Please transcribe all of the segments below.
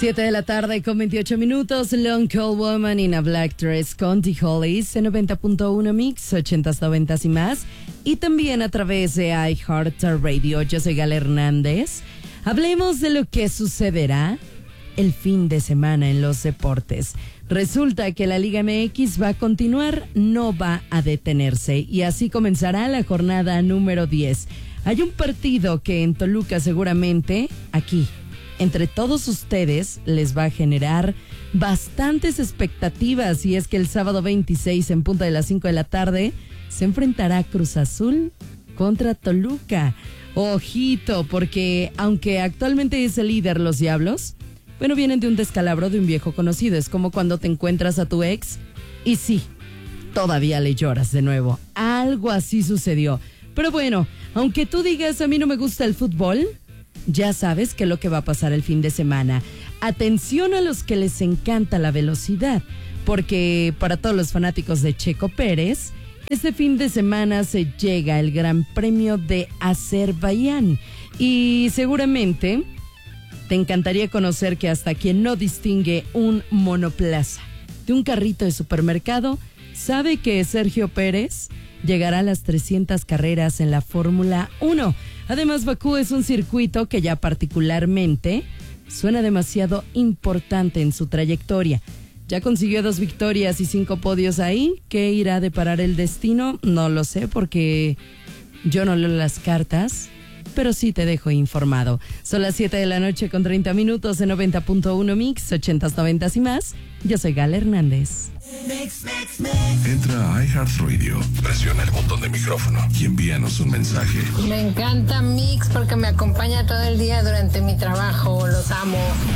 7 de la tarde con 28 minutos. Long Cold Woman in a Black Dress con The Hollies en 90.1 Mix, 80s, 90s y más. Y también a través de iHeartRadio. Yo soy Gala Hernández. Hablemos de lo que sucederá el fin de semana en los deportes. Resulta que la Liga MX va a continuar, no va a detenerse. Y así comenzará la jornada número 10. Hay un partido que en Toluca seguramente, aquí, entre todos ustedes, les va a generar bastantes expectativas. Y es que el sábado 26, en punto de las 5 de la tarde, se enfrentará Cruz Azul contra Toluca. Ojito, porque aunque actualmente es el líder los Diablos, bueno, vienen de un descalabro de un viejo conocido. Es como cuando te encuentras a tu ex y sí, todavía le lloras de nuevo. Algo así sucedió. Pero bueno, aunque tú digas a mí no me gusta el fútbol, ya sabes qué es lo que va a pasar el fin de semana. Atención a los que les encanta la velocidad, porque para todos los fanáticos de Checo Pérez, este fin de semana se llega el Gran Premio de Azerbaiyán. Y seguramente te encantaría conocer que hasta quien no distingue un monoplaza de un carrito de supermercado, sabe que Sergio Pérez llegará a las 300 carreras en la Fórmula 1. Además, Bakú es un circuito que ya particularmente suena demasiado importante en su trayectoria. Ya consiguió 2 victorias y 5 podios ahí. ¿Qué irá a deparar el destino? No lo sé porque yo no leo las cartas, pero sí te dejo informado. Son las 7 de la noche con 30 minutos en 90.1 Mix, 80s, 90s y más. Yo soy Gala Hernández. Entra a iHeartRadio, presiona el botón de micrófono y envíanos un mensaje. Me encanta Mix porque me acompaña todo el día durante mi trabajo. Los amo.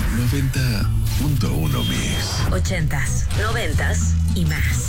90.1 Mix. 80s, 90s y más.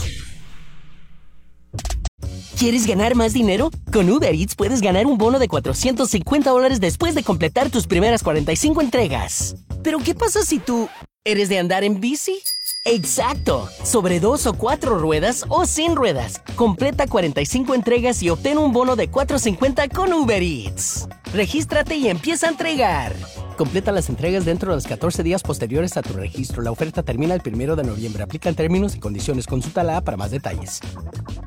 ¿Quieres ganar más dinero? Con Uber Eats puedes ganar un bono de $450 después de completar tus primeras 45 entregas. ¿Pero qué pasa si tú eres de andar en bici? ¡Exacto! Sobre 2 o 4 ruedas o sin ruedas. Completa 45 entregas y obtén un bono de $450 con Uber Eats. Regístrate y empieza a entregar. Completa las entregas dentro de los 14 días posteriores a tu registro. La oferta termina el 1 de noviembre. Aplican términos y condiciones. Consulta la app para más detalles.